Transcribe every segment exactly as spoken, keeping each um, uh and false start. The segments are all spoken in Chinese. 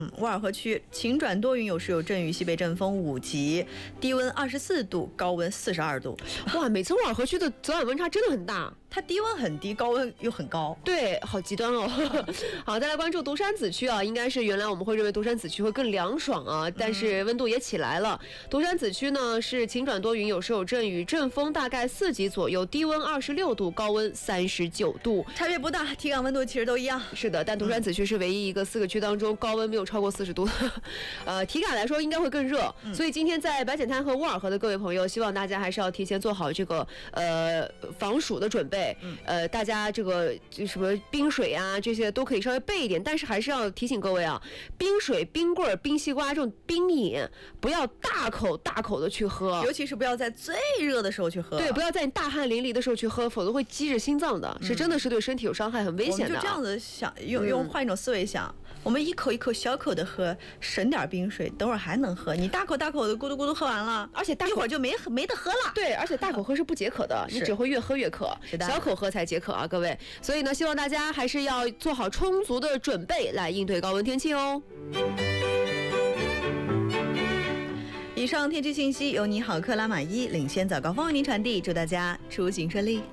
嗯，沃尔河区晴转多云，有时有阵雨，西北阵风五级，低温二十四度，高温四十二度。 哇，每次沃尔河区的早晚温差真的很大。 它低温很低，高温又很高， 对，好极端哦。好，再来关注独山子区啊，应该是原来我们会认为独山子区会更凉爽啊，但是温度也起来了。独山子区呢是晴转多云，有时有阵雨，阵风大概四级左右，低温二十六度，高温三十九度， 差别不大，体感温度其实都一样。 是的，但独山子区是唯一一个四个区当中高温没有超过四十度的，呃，体感来说应该会更热。嗯、所以今天在白浅滩和沃尔河的各位朋友，希望大家还是要提前做好这个呃防暑的准备。嗯、呃，大家这个什么冰水啊，这些都可以稍微备一点，但是还是要提醒各位啊，冰水、冰棍、冰西瓜这种冰饮不要大口大口的去喝， 尤其是不要在最热的时候去喝。 对，不要在你大汗淋漓的时候去喝，否则会激着心脏的，嗯、是真的是对身体有伤害，很危险的、啊。 我们就这样子想，用用换一种思维想，嗯、我们一口一口小口的喝，省点冰水，等会儿还能喝。你大口大口的咕嘟咕嘟喝完了， 而且大口一会儿就没没得喝了。 对，而且大口喝是不解渴的，你只会越喝越渴。小口喝才解渴啊，各位。所以呢，希望大家还是要做好充足的准备来应对高温天气哦。 以上天气信息由你好克拉玛依领先早高峰为您传递，祝大家出行顺利。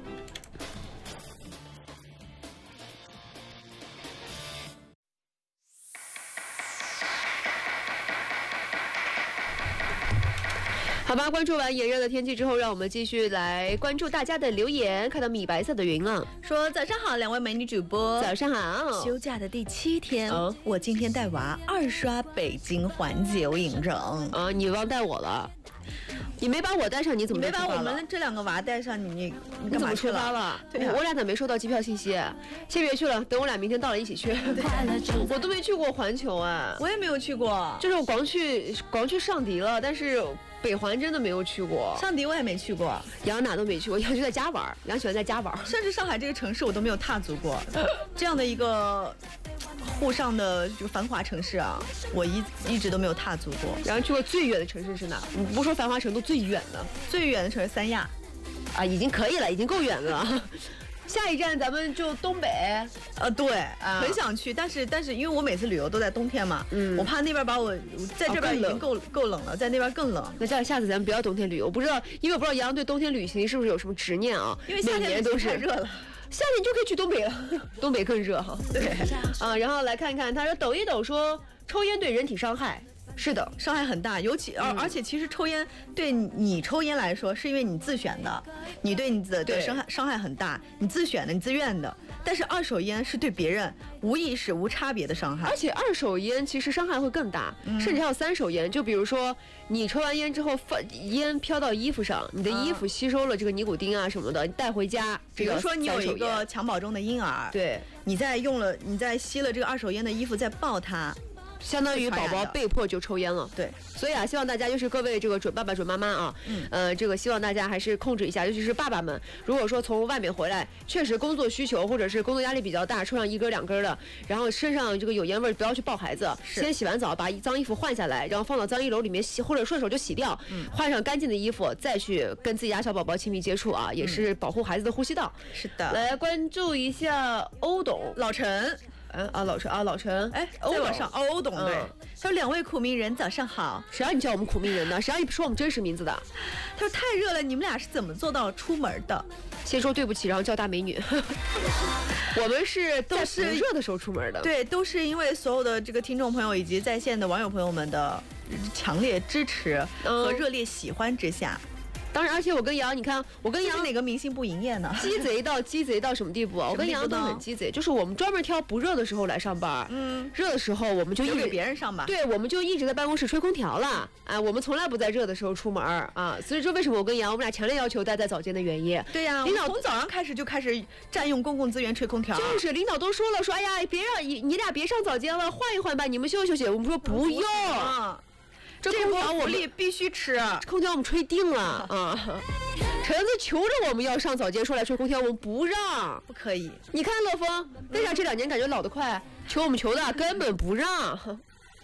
好吧，关注完炎热的天气之后，让我们继续来关注大家的留言。看到米白色的云了， 说早上好，两位美女主播， 早上好。 休假的第七天，哦、我今天带娃二刷北京环球影城。 啊，你忘带我了。你没把我带上，你怎么没把我们这两个娃带上？你你你怎么出发了？对、啊，我俩咋没收到机票信息？先别去了，等我俩明天到了一起去。我都没去过环球啊， 我也没有去过， 就是我光去光去上迪了，但是北环真的没有去过。 上迪我也没去过， 杨哪都没去过，杨就在家玩，杨喜欢在家玩， 甚至上海这个城市我都没有踏足过。这样的一个沪上的这个繁华城市啊，我一一直都没有踏足过。 然后去过最远的城市是哪？你不说繁华程度最远的， 最远的城市三亚， 啊，已经可以了，已经够远了。下一站咱们就东北， 呃，对，啊、很想去，但是但是因为我每次旅游都在冬天嘛，嗯，我怕那边把我在这边已经够、哦、够冷了，在那边更冷。 那这样下次咱们不要冬天旅游，不知道，因为我不知道杨洋对冬天旅行是不是有什么执念啊？ 因为夏天都是太热了。 夏天就可以去东北了，东北更热哈。 对， 啊，然后来看看，他说抖一抖说抽烟对人体伤害，是的， 伤害很大，尤其而、嗯、而且其实抽烟对你抽烟来说，是因为你自选的，你对你的的伤害伤害很大，你自选的，你自愿的。但是二手烟是对别人无意识、无差别的伤害， 而且二手烟其实伤害会更大，嗯、甚至还有三手烟。就比如说，你抽完烟之后，放烟飘到衣服上，你的衣服吸收了这个尼古丁啊什么的，你带回家。 比如说，你有一个襁褓中的婴儿， 对， 你在用了，你在吸了这个二手烟的衣服，再抱它。 相当于宝宝被迫就抽烟了， 对， 所以啊，希望大家就是各位这个准爸爸、准妈妈啊，嗯，呃，这个希望大家还是控制一下，尤其是爸爸们，如果说从外面回来，确实工作需求或者是工作压力比较大，抽上一根两根的，然后身上这个有烟味，不要去抱孩子，先洗完澡把脏衣服换下来，然后放到脏衣篓里面洗，或者顺手就洗掉，嗯，换上干净的衣服，再去跟自己家小宝宝亲密接触啊，也是保护孩子的呼吸道。 嗯、是的， 来关注一下欧董、 老陈。 嗯啊，老陈啊，老陈， 哎，再往上，欧董对，他说两位苦命人早上好。 谁让你叫我们苦命人呢？谁让你说我们真实名字的？ 他说太热了，你们俩是怎么做到出门的？ 先说对不起，然后叫大美女。我们是都是热的时候出门的， 对，都是因为所有的这个听众朋友以及在线的网友朋友们的强烈支持和热烈喜欢之下。嗯， 当然，而且我跟杨，你看，我跟杨哪个明星不营业呢？ 鸡贼到鸡贼到什么地步啊？我跟杨都很鸡贼，就是我们专门挑不热的时候来上班，嗯，热的时候我们就一直给别人上班， 对，我们就一直在办公室吹空调了，啊，我们从来不在热的时候出门啊，所以说为什么我跟杨我们俩强烈要求待在早间的原因？ 对呀、啊，领导从早上开始就开始占用公共资源吹空调， 就是领导都说了，说哎呀，别让你你俩别上早间了，换一换吧，你们休息休息。我们说不用。啊， 这空调我们必须吃， 空调我们吹定了啊！橙子求着我们要上早间，说来吹空调，我们不让， 不可以。 你看乐风，为啥这两年感觉老得快？求我们求的根本不让。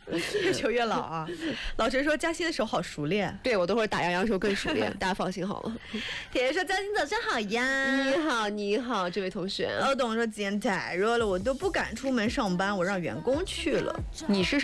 越久越老啊。老陈说嘉欣的手好熟练， 对我等会儿打杨洋的时候更熟练，大家放心好了。 铁铁说嘉欣早上好呀， 你好你好，这位同学。 老董说今天太热了，我都不敢出门上班，我让员工去了。 你是